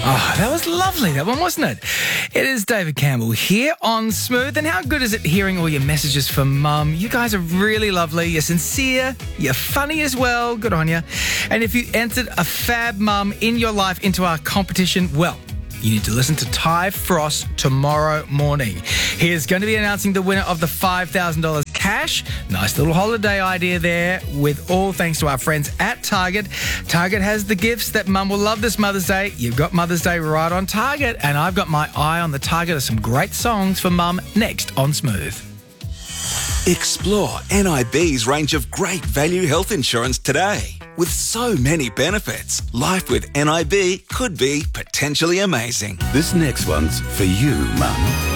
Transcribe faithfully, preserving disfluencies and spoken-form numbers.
Oh, that was lovely, that one, wasn't it? It is David Campbell here on Smooth. And how good is it hearing all your messages from Mum? You guys are really lovely. You're sincere. You're funny as well. Good on you. And if you entered a fab mum in your life into our competition, well, you need to listen to Ty Frost tomorrow morning. He is going to be announcing the winner of the five thousand dollars cash. Nice little holiday idea there, with all thanks to our friends at Target. Target has the gifts that Mum will love this Mother's Day. You've got Mother's Day right on Target, and I've got my eye on the Target of some great songs for Mum next on Smooth. Explore N I B's range of great value health insurance today. With so many benefits, life with N I B could be potentially amazing. This next one's for you, Mum.